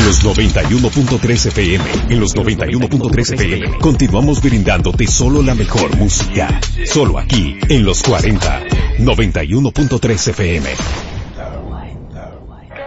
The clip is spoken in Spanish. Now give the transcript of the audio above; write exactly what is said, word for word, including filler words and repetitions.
los noventa y uno punto tres F M. En los noventa y uno punto tres F M. Continuamos brindándote solo la mejor música. Solo aquí, en los cuarenta. noventa y uno punto tres F M.